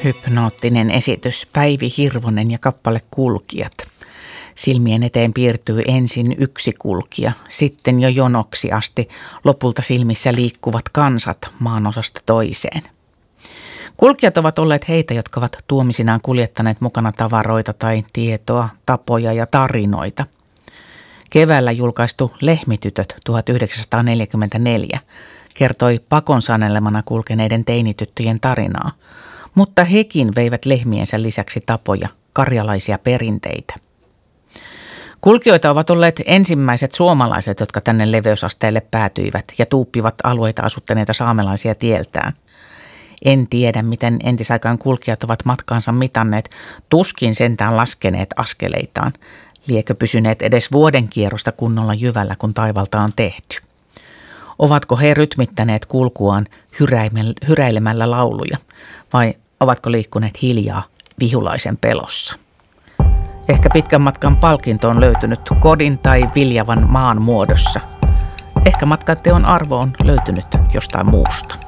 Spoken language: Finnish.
hypnoottinen esitys Päivi Hirvonen ja kappale Kulkijat. Silmien eteen piirtyy ensin yksi kulkija, sitten jo jonoksi asti lopulta silmissä liikkuvat kansat maanosasta toiseen. Kulkijat ovat olleet heitä, jotka ovat tuomisinaan kuljettaneet mukana tavaroita tai tietoa, tapoja ja tarinoita. Keväällä julkaistu Lehmitytöt 1944 kertoi pakon sanelemana kulkeneiden teinityttöjen tarinaa, mutta hekin veivät lehmiensä lisäksi tapoja, karjalaisia perinteitä. Kulkijoita ovat olleet ensimmäiset suomalaiset, jotka tänne leveysasteelle päätyivät ja tuuppivat alueita asuttaneita saamelaisia tieltään. En tiedä, miten entisaikaan kulkijat ovat matkaansa mitanneet, tuskin sentään laskeneet askeleitaan. Liekö pysyneet edes vuoden kierrosta kunnolla jyvällä, kun taivalta on tehty? Ovatko he rytmittäneet kulkuaan hyräilemällä lauluja vai ovatko liikkuneet hiljaa vihulaisen pelossa? Ehkä pitkän matkan palkinto on löytynyt kodin tai viljavan maan muodossa. Ehkä matkan teon arvo on löytynyt jostain muusta.